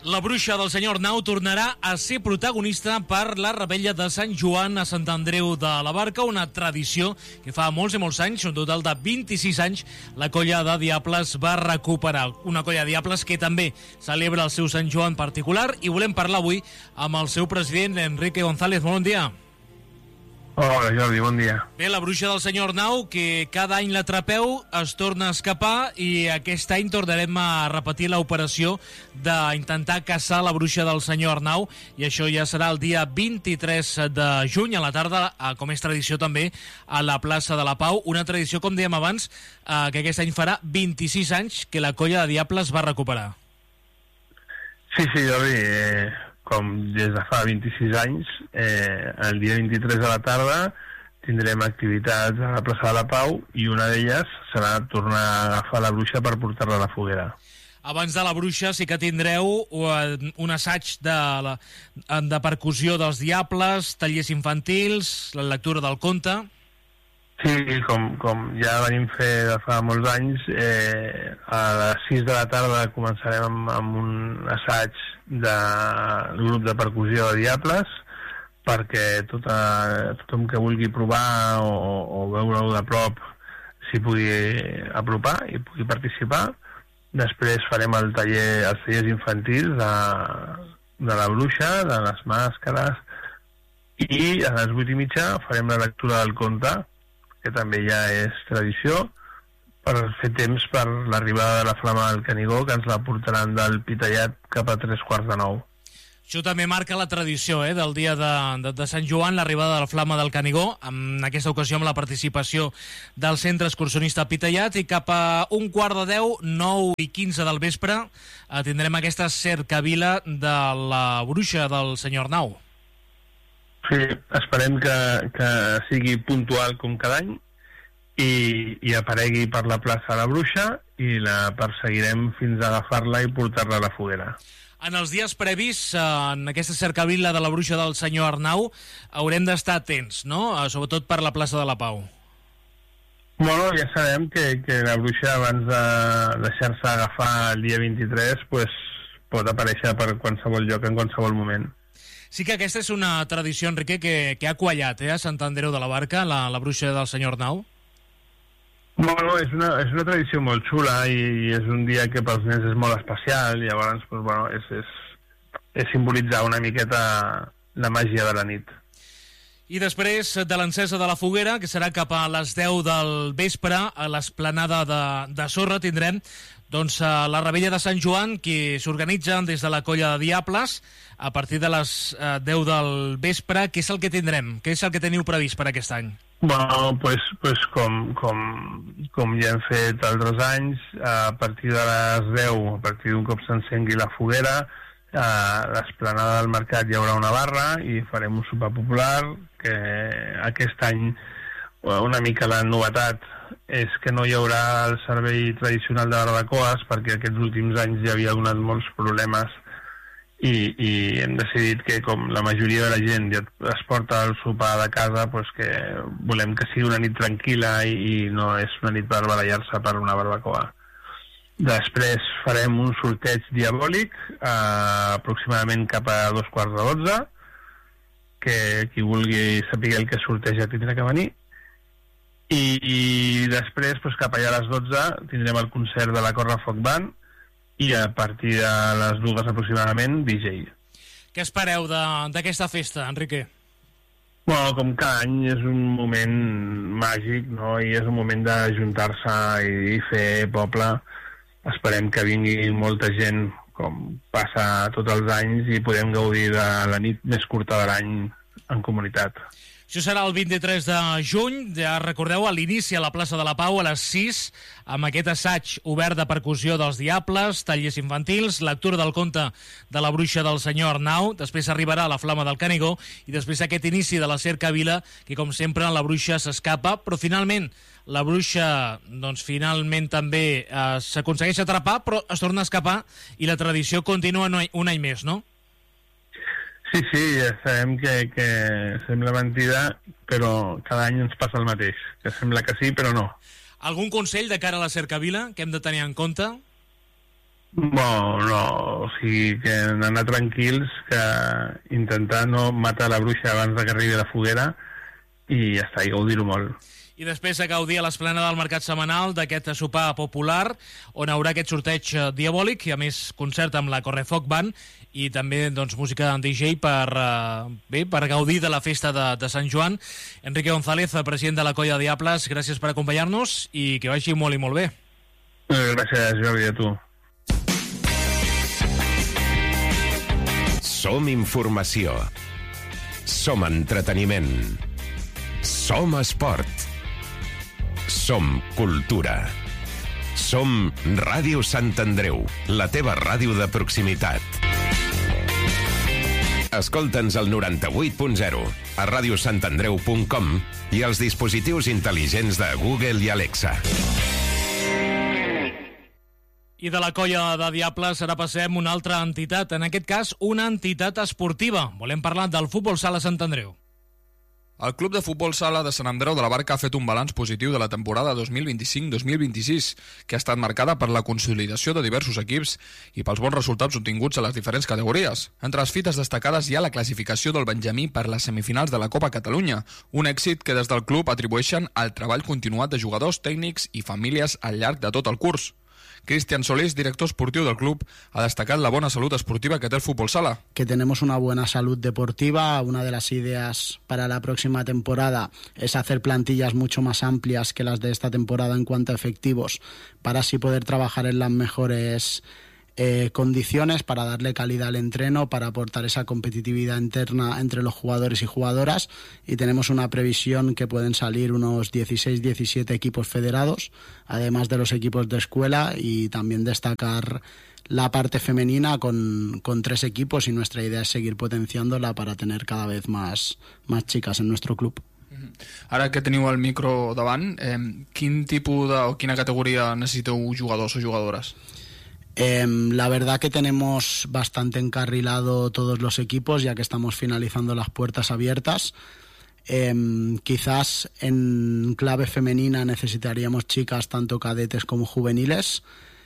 La bruixa del senyor Arnau tornarà a ser protagonista per la revetlla de Sant Joan a Sant Andreu de la Barca, una tradició que fa molts i molts anys, un total de 26 anys, la colla de Diables va recuperar. Una colla de Diables que també celebra el seu Sant Joan particular, i volem parlar avui amb el seu president, Enrique González. Molt bon dia. Hola Jordi, bon dia. Bé, la bruixa del senyor Arnau, que cada any l'atrapeu, es torna a escapar, i aquest any tornarem a repetir l'operació d'intentar caçar la bruixa del senyor Arnau, i això ja serà el dia 23 de juny a la tarda, com és tradició també, a la plaça de la Pau. Una tradició, com dèiem abans, que aquest any farà 26 anys que la colla de Diables va recuperar. Sí, Jordi, com des de fa 26 anys, el dia 23 a la tarda tindrem activitats a la plaça de la Pau, i una d'elles serà tornar a agafar la bruixa per portar-la a la foguera. Abans de la bruixa sí que tindreu un assaig de percussió dels Diables, tallers infantils, la lectura del conte. Sí, com ja venim fer de fa molts anys, a les 6 de la tarda començarem amb un assaig del grup de percussió de Diables, perquè tothom que vulgui provar o veure-ho de prop s'hi pugui apropar i pugui participar. Després farem els tallers infantils de la bruixa, de les màscares, i a les 8:30 farem la lectura del conte, que també ja és tradició, per fer temps per l'arribada de la Flama del Canigó, que ens la portaran del Pitallat cap a 8:45. Això també marca la tradició del dia de Sant Joan, l'arribada de la Flama del Canigó, en aquesta ocasió amb la participació del Centre Excursionista Pitallat, i cap a 11:45, 9:15 del vespre, tindrem aquesta cercavila de la bruixa del senyor Arnau. Sí, esperem que sigui puntual com cada any i aparegui per la plaça de la bruixa, i la perseguirem fins a agafar-la i portar-la a la foguera. En els dies previs, en aquesta cercavila de la bruixa del senyor Arnau, haurem d'estar atents, no? Sobretot per la plaça de la Pau. Bueno, ja sabem que la bruixa, abans de deixar-se agafar el dia 23, pues, pot aparèixer per qualsevol lloc, en qualsevol moment. Sí que aquesta és una tradició, Enrique, que ha quallat a Sant Andreu de la Barca, la bruixa del senyor Arnau. Bueno, és una tradició molt xula, i és un dia que pels nens és molt especial. Llavors, pues, bueno, és simbolitzar una miqueta la màgia de la nit. I després de l'encesa de la foguera, que serà cap a les 10 del vespre, a l'esplanada de sorra, tindrem la revetlla de Sant Joan, que s'organitza des de la colla de Diables a partir de les 10 del vespre. Què és el que tindrem? Què és el que teniu previst per aquest any? Bueno, pues com ja hem fet altres anys, a partir de les 10, a partir d'un cop s'encengui la foguera, a l'esplanada del mercat hi haurà una barra i farem un sopar popular, que aquest any una mica la novetat és que no hi haurà el servei tradicional de barbacoes, perquè aquests últims anys hi havia donat molts problemes, i hem decidit que, com la majoria de la gent ja es porta el sopar de casa, pues que volem que sigui una nit tranquil·la i no és una nit per barallar-se per una barbacoa. Després farem un sorteig diabòlic, aproximadament cap a 11:45, que qui vulgui saber el que sorteja tindrà que venir. I després, cap allà a les 12, tindrem el concert de la Correfoc Band, i a partir de les 2 aproximadament, DJ. Què espereu d'aquesta festa, Enrique? Bueno, com cada any és un moment màgic, no? I és un moment d'ajuntar-se i fer poble. Esperem que vingui molta gent, com passa tots els anys, i podem gaudir de la nit més curta de l'any en comunitat. Això serà el 23 de juny, ja recordeu, a l'inici a la plaça de la Pau, a les 6, amb aquest assaig obert de percussió dels Diables, tallers infantils, lectura del conte de la bruixa del senyor Arnau, després arribarà la Flama del Canigó, i després aquest inici de la cercavila, que com sempre la bruixa s'escapa, però finalment la bruixa finalment també s'aconsegueix atrapar, però es torna a escapar, i la tradició continua un any més, no? Sí, ja sabem que sembla mentida, però cada any ens passa el mateix, que sembla que sí, però no. Algun consell de cara a la cercavila que hem de tenir en compte? Bueno, no, o sigui que anar tranquils, que intentar no matar la bruixa abans de que arribi la foguera i ja està, i gaudir-ho molt. I després a gaudir a l'esplanada del Mercat Setmanal d'aquest sopar popular, on haurà aquest sorteig diabòlic i a més concert amb la Correfoc Band i també doncs, música en DJ per gaudir de la festa de Sant Joan. Enrique González, president de la Colla Diables, gràcies per acompanyar-nos i que vagi molt i molt bé. Gràcies, Jordi, a tu. Som informació. Som entreteniment. Som esport. Som cultura. Som Ràdio Sant Andreu, la teva ràdio de proximitat. Escolta'ns al 98.0, a radiosantandreu.com i als dispositius intel·ligents de Google i Alexa. I de la Colla de Diables ara passem a una altra entitat, en aquest cas una entitat esportiva. Volem parlar del Futbol Sala Sant Andreu. El Club de Futbol Sala de Sant Andreu de la Barca ha fet un balanç positiu de la temporada 2025-2026, que ha estat marcada per la consolidació de diversos equips i pels bons resultats obtinguts a les diferents categories. Entre les fites destacades hi ha la classificació del Benjamí per les semifinals de la Copa Catalunya, un èxit que des del club atribueixen al treball continuat de jugadors, tècnics i famílies al llarg de tot el curs. Cristian Solís, director esportiu del club, ha destacat la bona salud esportiva que té el Fútbol Sala. Que tenemos una buena salud deportiva. Una de las ideas para la próxima temporada es hacer plantillas mucho más amplias que las de esta temporada en cuanto a efectivos, para así poder trabajar en las mejores condiciones, para darle calidad al entreno, para aportar esa competitividad interna entre los jugadores y jugadoras, y tenemos una previsión que pueden salir unos 16-17 equipos federados, además de los equipos de escuela, y también destacar la parte femenina con 3 equipos, y nuestra idea es seguir potenciándola para tener cada vez más chicas en nuestro club. Ara que teniu el micro davant, quin tipus o quina categoria necessiteu jugadors o jugadores? La verdad que tenemos bastante encarrilado todos los equipos, ya que estamos finalizando las puertas abiertas. Quizás en clave femenina necesitaríamos chicas tanto cadetes como juveniles,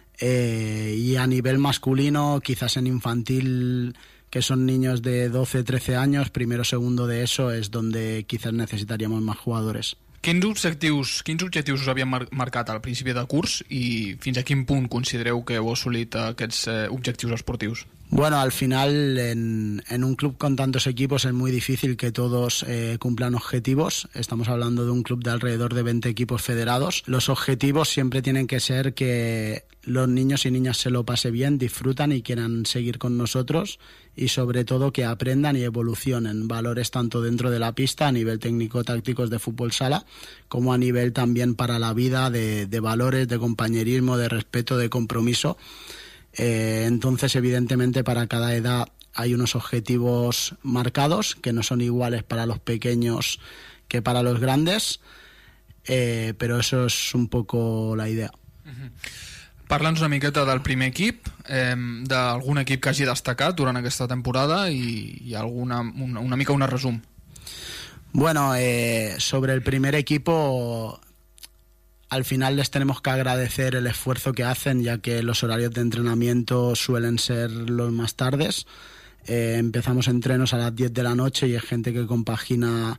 y a nivel masculino quizás en infantil, que son niños de 12-13 años, primero segundo de eso, es donde quizás necesitaríamos más jugadores. Quins objectius us havien marcat al principi del curs i fins a quin punt considereu que heu assolit aquests objectius esportius? Bueno, al final en un club con tantos equipos es muy difícil que todos cumplan objetivos. Estamos hablando de un club de alrededor de 20 equipos federados. Los objetivos siempre tienen que ser que los niños y niñas se lo pasen bien, disfrutan y quieran seguir con nosotros, y sobre todo que aprendan y evolucionen valores tanto dentro de la pista a nivel técnico-tácticos de fútbol sala, como a nivel también para la vida de valores, de compañerismo, de respeto, de compromiso. Entonces evidentemente para cada edad hay unos objetivos marcados que no son iguales para los pequeños que para los grandes, pero eso es un poco la idea. Parla'ns una miqueta del primer equip, d'algun equip que hagi destacat durant aquesta temporada i una mica un resum. Bueno, sobre el primer equipo, al final les tenemos que agradecer el esfuerzo que hacen, ya que los horarios de entrenamiento suelen ser los más tardes. Empezamos entrenos a las 10 de la noche y es gente que compagina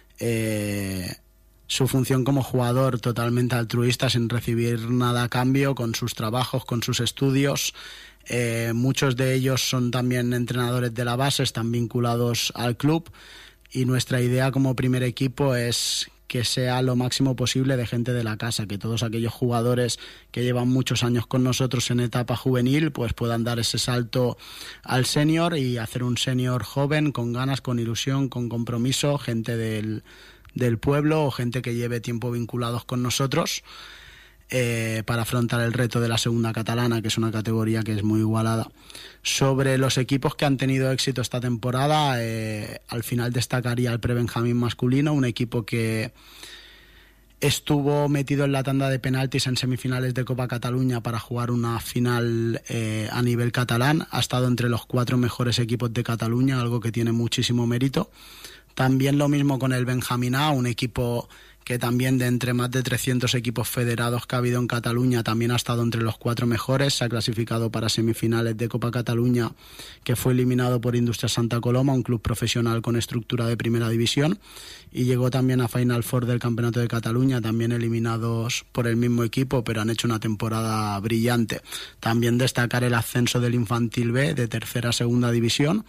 su función como jugador totalmente altruista, sin recibir nada a cambio, con sus trabajos, con sus estudios. Muchos de ellos son también entrenadores de la base, están vinculados al club, y nuestra idea como primer equipo es que sea lo máximo posible de gente de la casa, que todos aquellos jugadores que llevan muchos años con nosotros en etapa juvenil pues puedan dar ese salto al senior y hacer un senior joven, con ganas, con ilusión, con compromiso, gente del pueblo o gente que lleve tiempo vinculados con nosotros, para afrontar el reto de la segunda catalana, que es una categoría que es muy igualada. Sobre los equipos que han tenido éxito esta temporada, al final destacaría el Prebenjamín masculino, un equipo que estuvo metido en la tanda de penaltis en semifinales de Copa Cataluña para jugar una final a nivel catalán. Ha estado entre los 4 mejores equipos de Cataluña, algo que tiene muchísimo mérito. También lo mismo con el Benjamín A, un equipo que también de entre más de 300 equipos federados que ha habido en Cataluña, también ha estado entre los 4 mejores, se ha clasificado para semifinales de Copa Cataluña, que fue eliminado por Industria Santa Coloma, un club profesional con estructura de primera división, y llegó también a Final Four del Campeonato de Cataluña, también eliminados por el mismo equipo, pero han hecho una temporada brillante. También destacar el ascenso del Infantil B de tercera a segunda división,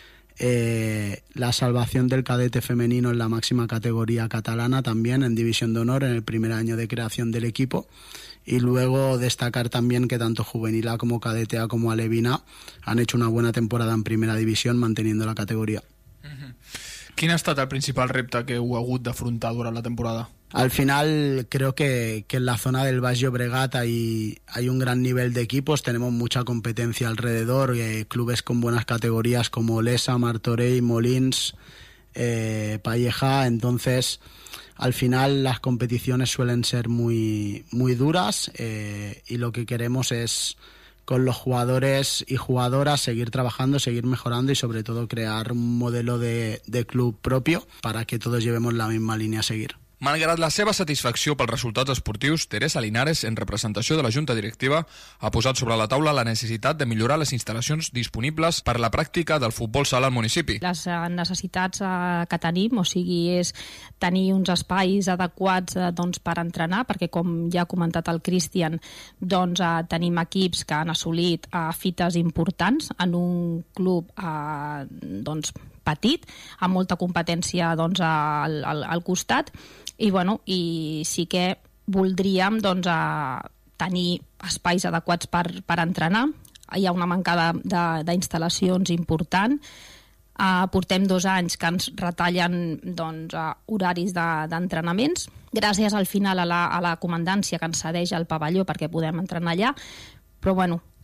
la salvación del cadete femenino en la máxima categoría catalana también en división de honor en el primer año de creación del equipo, y luego destacar también que tanto Juvenil A como Cadete A como Alevín A han hecho una buena temporada en primera división manteniendo la categoría. Quin ha estat el principal repte que heu hagut d'afrontar durant la temporada? Al final creo que en la zona del Baix Llobregat hay un gran nivel de equipos, tenemos mucha competencia alrededor, clubes con buenas categorías como Olesa, Martorell, Molins, Pallejà. Entonces al final las competiciones suelen ser muy, muy duras, y lo que queremos es con los jugadores y jugadoras seguir trabajando, seguir mejorando y sobre todo crear un modelo de club propio para que todos llevemos la misma línea a seguir. Malgrat la seva satisfacció pels resultats esportius, Teresa Linares, en representació de la Junta Directiva, ha posat sobre la taula la necessitat de millorar les instal·lacions disponibles per a la pràctica del futbol sala al municipi. Les necessitats que tenim, o sigui, és tenir uns espais adequats per entrenar, perquè com ja ha comentat el Cristian, tenim equips que han assolit fites importants en un club petit, amb molta competència al costat, i sí que voldríem tenir espais adequats per entrenar. Hi ha una manca d'instal·lacions important. Portem 2 anys que ens retallen horaris d'entrenaments, gràcies al final a la comandància que ens cedeix el pavelló perquè podem entrenar allà, però